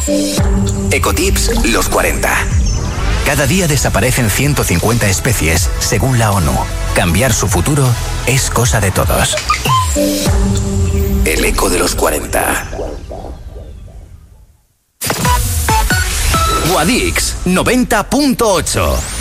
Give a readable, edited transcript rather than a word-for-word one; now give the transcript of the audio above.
Ecotips los 40. Cada día desaparecen 150 especies, según la ONU. Cambiar su futuro es cosa de todos. El eco de los 40. Guadix 90.8.